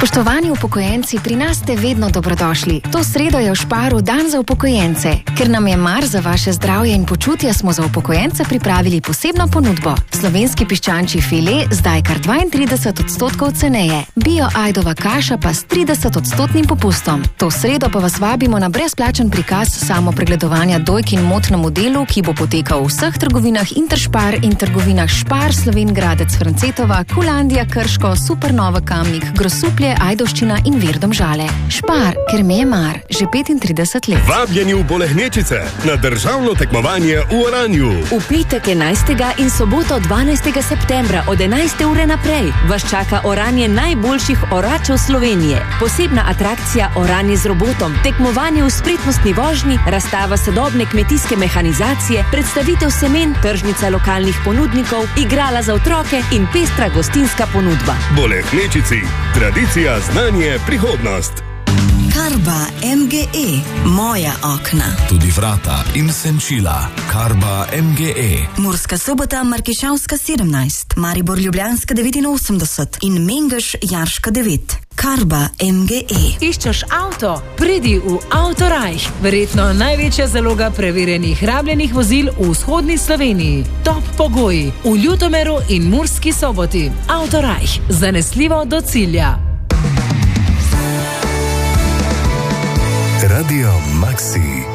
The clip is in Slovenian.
Spoštovani upokojenci, pri nas ste vedno dobrodošli. To sredo je v Šparu dan za upokojence. Ker nam je mar za vaše zdravje in počutje, smo za upokojence pripravili posebno ponudbo. Slovenski piščančji file zdaj kar 32% ceneje. Bio ajdova kaša pa s 30% popustom. To sredo pa vas vabimo na brezplačen prikaz samopregledovanja dojk in mot na modelu, ki bo potekal v vseh trgovinah Interšpar in trgovinah Špar, Slovenj Gradec, Francetova, Kulandija, Krško, Supernova, Kamnik, Grosuplje, Ajdovščina in Vir Domžale. Špar, ker me je mar, že 35 let. Vabljeni v Bolehnečice na državno tekmovanje v Oranju. V petek 11. in soboto 12. septembra od 11. ure naprej vas čaka oranje najboljših oračev Slovenije. Posebna atrakcija oranje z robotom, tekmovanje v spretnostni vožnji, razstava sodobne kmetijske mehanizacije, predstavitev semen, tržnica lokalnih ponudnikov, igrala za otroke in pestra gostinska ponudba. Bolehnečici. Tradicija, znanje, prihodnost. Karba MGE. Moja okna. Tudi vrata in senčila. Karba MGE. Murska Sobota, Markišavska 17, Maribor Ljubljanska 89 in Mengeš Jarška 9. Karba MGE. Iščeš avto? Pridi v Autorajh. Verjetno največja zaloga preverjenih rabljenih vozil v vzhodni Sloveniji. Top pogoji v Ljutomeru in Murski Soboti. Autorajh. Zanesljivo do cilja. Radio Maxi.